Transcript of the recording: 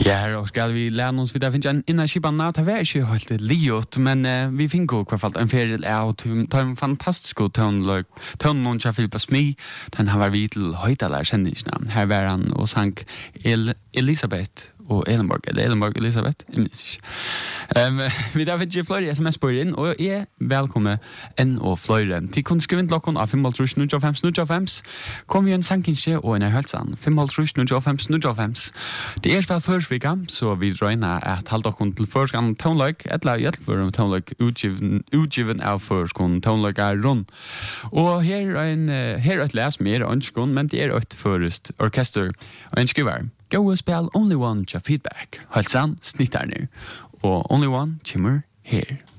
Ja, och ska vi lära oss vidare finns en innan skipan nat har inte helt liot men vi finko kvar fallt en feriel out ta en fantastisk ton moncha Filippa Smi den har varit till höjtalar sändningsnamn här var han och sank Elisabeth och Elenborg Elisabeth vi där finns ju fler sms på in och är välkommen en och fler till kunskriven lockon av 505 kom vi en sankinche och en hälsan 505 det är spel först vecka så vi drar att halda okon till förskam tonlike ett la hjälper tonlike utgiven av förskon tonlike är run och här ett läs mer önskon men det är ett först orkester och en skriver go spell only one feedback hälsan snittar nu och only one chimmer here